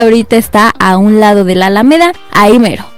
ahorita está a un lado de la Alameda, ahí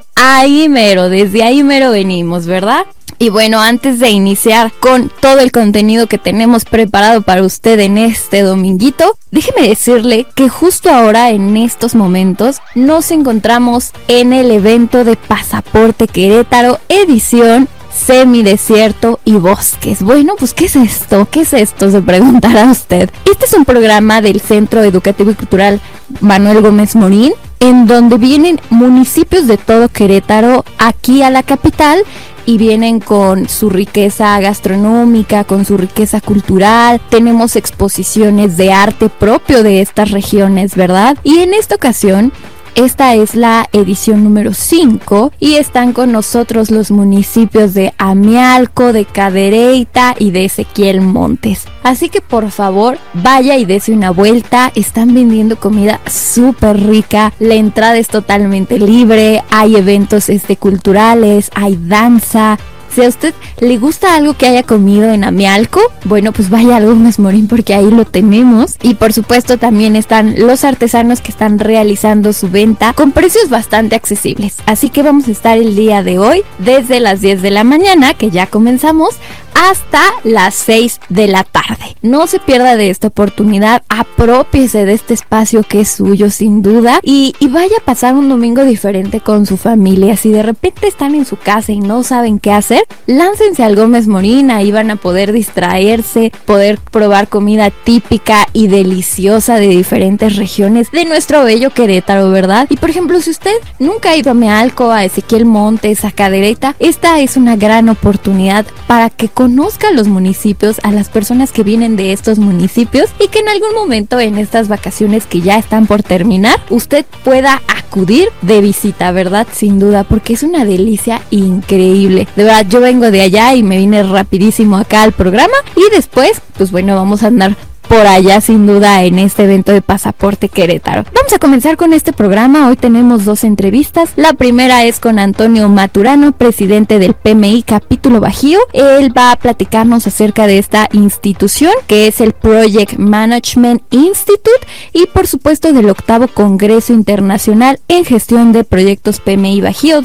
mero, desde ahí mero venimos, ¿verdad? Y bueno, antes de iniciar con todo el contenido que tenemos preparado para usted en este dominguito, déjeme decirle que justo ahora, en estos momentos, nos encontramos en el evento de Pasaporte Querétaro, edición Semidesierto y Bosques. Bueno, pues ¿qué es esto? ¿Qué es esto? Se preguntará usted. Este es un programa del Centro Educativo y Cultural Manuel Gómez Morín, en donde vienen municipios de todo Querétaro aquí a la capital y vienen con su riqueza gastronómica, con su riqueza cultural. Tenemos exposiciones de arte propio de estas regiones, ¿verdad? Y en esta ocasión, esta es la edición número 5 y están con nosotros los municipios de Amialco, de Cadereyta y de Ezequiel Montes. Así que por favor vaya y dése una vuelta. Están vendiendo comida súper rica, la entrada es totalmente libre, hay eventos culturales, hay danza. Si a usted le gusta algo que haya comido en Amialco, bueno, pues vaya al Gómez Morín porque ahí lo tenemos. Y por supuesto también están los artesanos que están realizando su venta con precios bastante accesibles. Así que vamos a estar el día de hoy desde las 10 de la mañana, que ya comenzamos, hasta las 6 de la tarde. No se pierda de esta oportunidad, apropiese de este espacio que es suyo sin duda y vaya a pasar un domingo diferente con su familia. Si de repente están en su casa y no saben qué hacer, láncense al Gómez Morín, ahí van a poder distraerse, poder probar comida típica y deliciosa de diferentes regiones de nuestro bello Querétaro, ¿verdad? Y por ejemplo, si usted nunca ha ido a Amialco, a Ezequiel Montes, a Cadereyta, esta es una gran oportunidad para que conozca los municipios, a las personas que vienen de estos municipios y que en algún momento en estas vacaciones que ya están por terminar, usted pueda acudir de visita, ¿verdad? Sin duda, porque es una delicia increíble. De verdad, yo vengo de allá y me vine rapidísimo acá al programa y después, pues bueno, vamos a andar por allá sin duda en este evento de Pasaporte Querétaro. Vamos a comenzar con este programa. Hoy tenemos 2 entrevistas. La primera es con Antonio Maturano, presidente del PMI Capítulo Bajío. Él va a platicarnos acerca de esta institución que es el Project Management Institute y por supuesto del 8º Congreso Internacional en Gestión de Proyectos PMI Bajío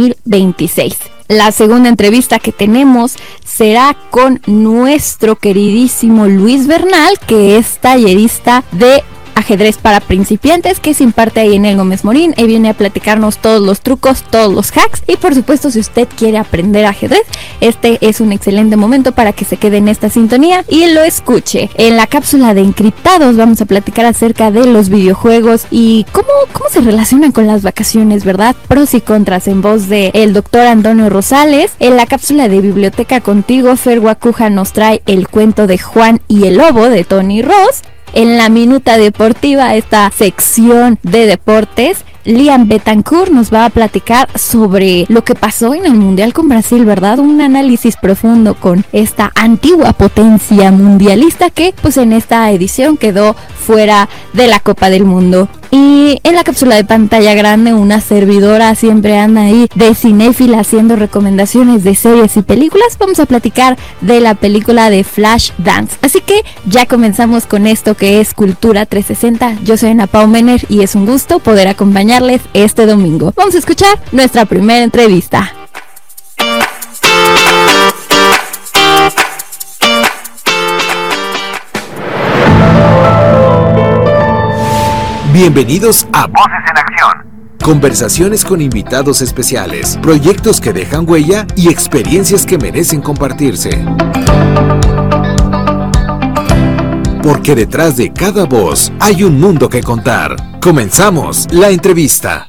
2026. La segunda entrevista que tenemos será con nuestro queridísimo Luis Bernal, que es tallerista de ajedrez para principiantes, que se imparte ahí en el Gómez Morín. Él viene a platicarnos todos los trucos, todos los hacks y por supuesto si usted quiere aprender ajedrez, este es un excelente momento para que se quede en esta sintonía y lo escuche. En la cápsula de Encriptados vamos a platicar acerca de los videojuegos y cómo se relacionan con las vacaciones, ¿verdad? Pros y contras en voz de el doctor Antonio Rosales. En la cápsula de Biblioteca Contigo, Fer Guacuja nos trae el cuento de Juan y el Lobo de Tony Ross. En la Minuta Deportiva, esta sección de deportes, Liam Betancourt nos va a platicar sobre lo que pasó en el Mundial con Brasil, ¿verdad? Un análisis profundo con esta antigua potencia mundialista que pues en esta edición quedó fuera de la Copa del Mundo. Y en la cápsula de Pantalla Grande, una servidora siempre anda ahí de cinéfila haciendo recomendaciones de series y películas. Vamos a platicar de la película de Flashdance. Así que ya comenzamos con esto que es Cultura 360. Yo soy Ana Pau Mener y es un gusto poder acompañarles este domingo. Vamos a escuchar nuestra primera entrevista. Bienvenidos a Voces en Acción. Conversaciones con invitados especiales, proyectos que dejan huella y experiencias que merecen compartirse. Porque detrás de cada voz hay un mundo que contar. Comenzamos la entrevista.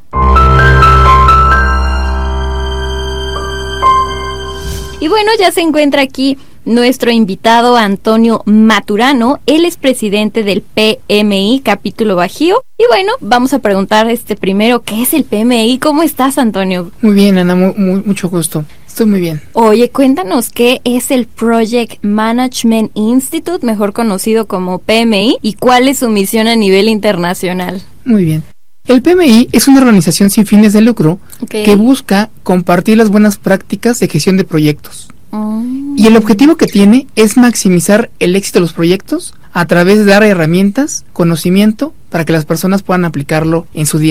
Y bueno, ya se encuentra aquí nuestro invitado Antonio Maturano. Él es presidente del PMI Capítulo Bajío. Y bueno, vamos a preguntar primero, ¿qué es el PMI? ¿Cómo estás, Antonio? Muy bien, Ana, mucho gusto. Estoy muy bien. Oye, cuéntanos, ¿qué es el Project Management Institute, mejor conocido como PMI, y cuál es su misión a nivel internacional? Muy bien. El PMI es una organización sin fines de lucro que busca compartir las buenas prácticas de gestión de proyectos. Y el objetivo que tiene es maximizar el éxito de los proyectos a través de dar herramientas, conocimiento para que las personas puedan aplicarlo en su día